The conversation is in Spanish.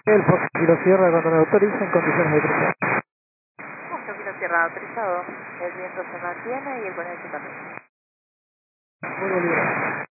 El Fox Kilo Sierra cuando me autoriza en condiciones de crucero. Fox Kilo Sierra autorizado. El viento se mantiene y el con también. Muy bien.